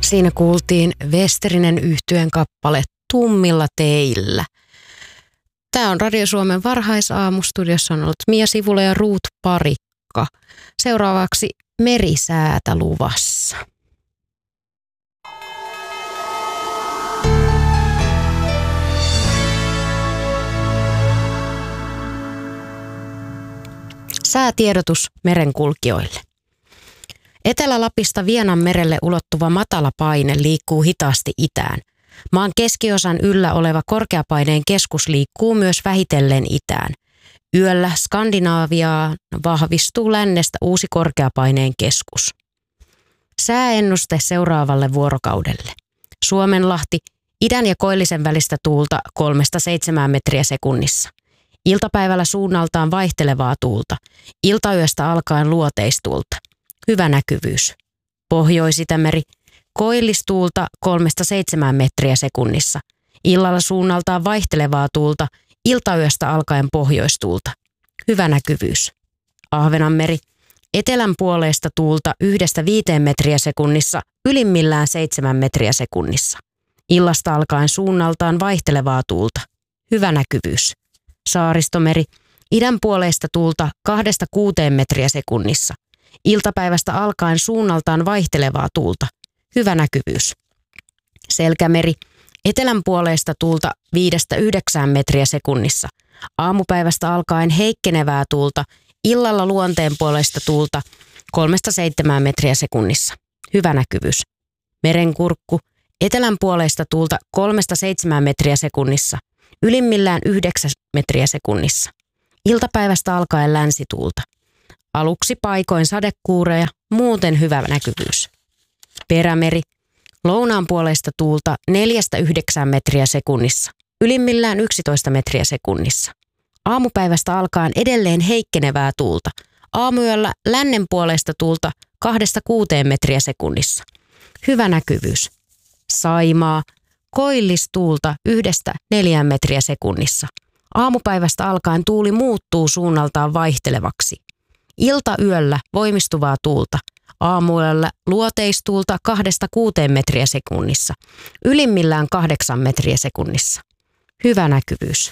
Siinä kuultiin Westerinen yhtyeen kappale Tummilla teillä. Tämä on Radio Suomen varhaisaamu. Studiossa on ollut Mia Sivula ja Ruut Parikka. Seuraavaksi merisäätä luvassa. Säätiedotus merenkulkijoille. Etelä-Lapista Vienanmerelle ulottuva matala paine liikkuu hitaasti itään. Maan keskiosan yllä oleva korkeapaineen keskus liikkuu myös vähitellen itään. Yöllä Skandinaaviaan vahvistuu lännestä uusi korkeapaineen keskus. Sääennuste seuraavalle vuorokaudelle. Suomenlahti, idän ja koillisen välistä tuulta 3-7 metriä sekunnissa. Iltapäivällä suunnaltaan vaihtelevaa tuulta. Iltayöstä alkaen luoteistuulta. Hyvä näkyvyys. Pohjois-Itämeri, koillistuulta 3-7 metriä sekunnissa. Illalla suunnaltaan vaihtelevaa tuulta. Iltayöstä alkaen pohjoistuulta. Hyvä näkyvyys. Ahvenanmeri, etelän puoleista tuulta 1-5 metriä sekunnissa. Ylimmillään 7 metriä sekunnissa. Illasta alkaen suunnaltaan vaihtelevaa tuulta. Hyvä näkyvyys. Saaristomeri, idän puoleista tuulta 2-6 metriä sekunnissa. Iltapäivästä alkaen suunnaltaan vaihtelevaa tuulta. Hyvä näkyvyys. Selkämeri, etelän puoleista tuulta 5-9 metriä sekunnissa. Aamupäivästä alkaen heikkenevää tuulta. Illalla luonteen puoleista tuulta 3-7 metriä sekunnissa. Hyvä näkyvyys. Merenkurkku, etelän puoleista tuulta 3-7 metriä sekunnissa. Ylimmillään 9 metriä sekunnissa. Iltapäivästä alkaen länsituulta. Aluksi paikoin sadekuureja, muuten hyvä näkyvyys. Perämeri, lounaan puoleista tuulta 4-9 metriä sekunnissa. Ylimmillään 11 metriä sekunnissa. Aamupäivästä alkaen edelleen heikkenevää tuulta. Aamuyöllä lännen puoleista tuulta 2-6 metriä sekunnissa. Hyvä näkyvyys. Saimaa, koillistuulta 1-4 metriä sekunnissa. Aamupäivästä alkaen tuuli muuttuu suunnaltaan vaihtelevaksi. Iltayöllä voimistuvaa tuulta. Aamuyöllä luoteistuulta 2-6 metriä sekunnissa. Ylimmillään 8 metriä sekunnissa. Hyvä näkyvyys.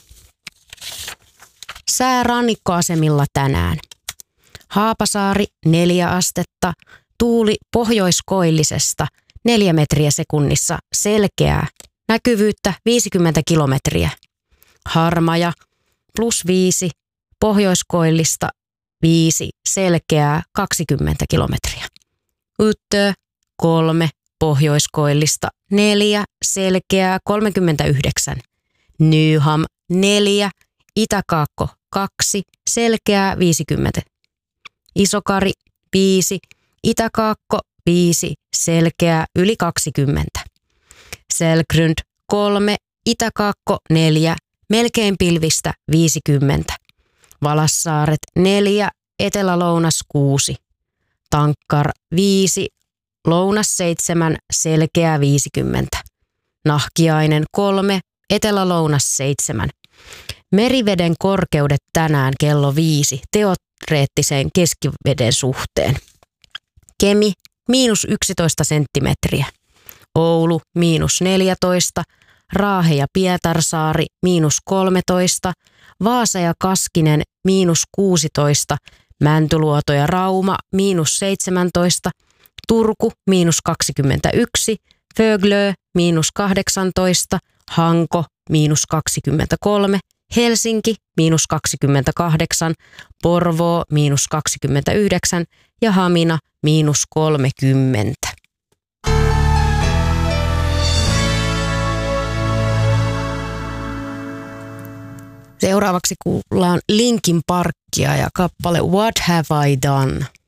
Sää rannikkoasemilla tänään. Haapasaari 4 astetta. Tuuli pohjoiskoillisesta 4 metriä sekunnissa. Selkeää. Näkyvyyttä 50 kilometriä. Harmaja +5. Pohjoiskoillista 5. Selkeää 20 kilometriä. Yttö 3. Pohjoiskoillista 4. Selkeää 39. Nyham 4. Itäkaakko 2. Selkeää 50. Isokari 5. Itäkaakko 5. Selkeää yli 20. Selgrund 3. Itäkaakko 4. Melkein pilvistä 50. Valassaaret 4. Etelä-lounas 6. Tankkar 5. Lounas 7. Selkeää 50. Nahkiainen 3. Etelä-lounas 7. Meriveden korkeudet tänään kello 5 teoreettiseen keskiveden suhteen. Kemi -11 senttimetriä. Oulu -14. Raahe ja Pietarsaari -13. Vaasa ja Kaskinen -16. Mäntyluoto ja Rauma -17. Turku -21. Föglö -18. Hanko -23. Helsinki -28. Porvoo -29 ja Hamina -30. Seuraavaksi kuullaan Linkin Parkia ja kappale What Have I Done?